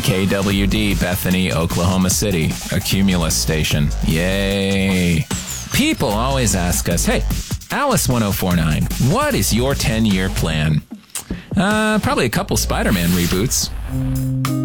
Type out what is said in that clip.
KWD, Bethany, Oklahoma City, a Cumulus station. Yay. People always ask us, hey, Alice 1049, what is your 10-year plan? Probably a couple Spider-Man reboots.